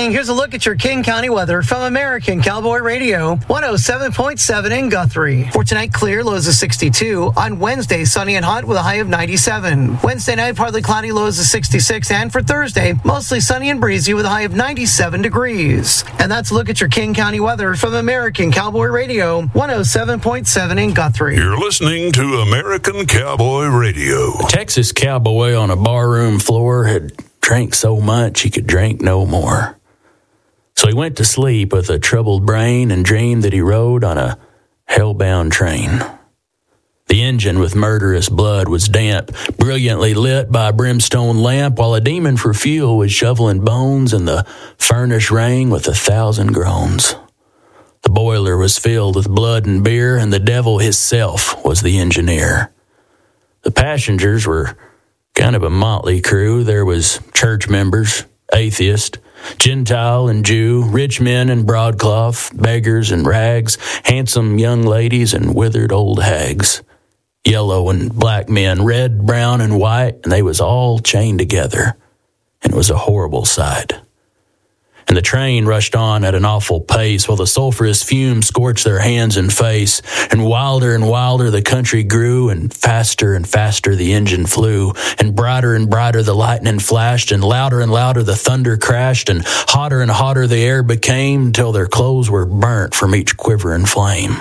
listening. Here's a look at your King County weather from American Cowboy Radio, 107.7 in Guthrie. For tonight, clear, lows of 62. On Wednesday, sunny and hot with a high of 97. Wednesday night, partly cloudy, lows of 66. And for Thursday, mostly sunny and breezy with a high of 97 degrees. And that's a look at your King County weather from American Cowboy Radio, 107.7 in Guthrie. You're listening to American Cowboy Radio. A Texas cowboy on a barroom floor had drank so much he could drink no more. So he went to sleep with a troubled brain and dreamed that he rode on a hell-bound train. The engine with murderous blood was damp, brilliantly lit by a brimstone lamp, while a demon for fuel was shoveling bones, and the furnace rang with 1,000 groans. The boiler was filled with blood and beer, and the devil himself was the engineer. The passengers were kind of a motley crew. There was church members, atheist, Gentile and Jew, rich men in broadcloth, beggars and rags, handsome young ladies and withered old hags, yellow and black men, red, brown, and white, and they was all chained together, and it was a horrible sight. And the train rushed on at an awful pace while the sulphurous fumes scorched their hands and face, and wilder the country grew, and faster the engine flew, and brighter the lightning flashed, and louder the thunder crashed, and hotter the air became, till their clothes were burnt from each quivering flame.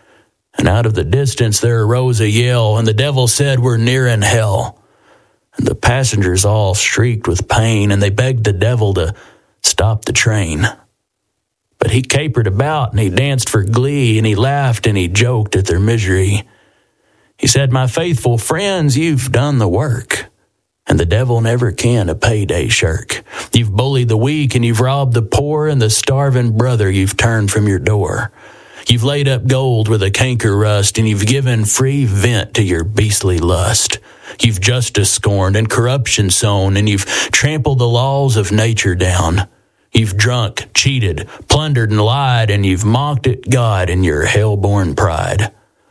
And out of the distance there arose a yell, and the devil said, "We're nearing hell." And the passengers all shrieked with pain, and they begged the devil to stop the train. But he capered about, and he danced for glee, and he laughed and he joked at their misery. He said, "My faithful friends, you've done the work, and the devil never can a payday shirk. You've bullied the weak, and you've robbed the poor, and the starving brother you've turned from your door. You've laid up gold where the canker rust, and you've given free vent to your beastly lust. You've justice scorned and corruption sown, and you've trampled the laws of nature down. You've drunk, cheated, plundered, and lied, and you've mocked at God in your hell-born pride.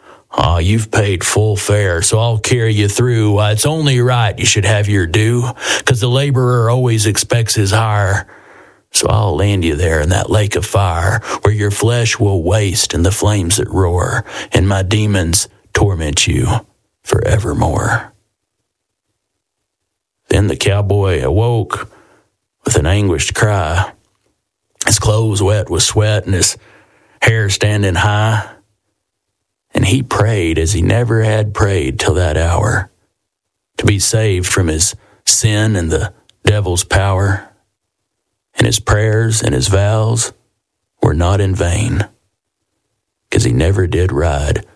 You've paid full fare, so I'll carry you through. Why, it's only right you should have your due, 'cause the laborer always expects his hire. So I'll land you there in that lake of fire, where your flesh will waste in the flames that roar, and my demons torment you forevermore." Then the cowboy awoke with an anguished cry, his clothes wet with sweat and his hair standing high. And he prayed as he never had prayed till that hour, to be saved from his sin and the devil's power. And his prayers and his vows were not in vain, 'cause he never did ride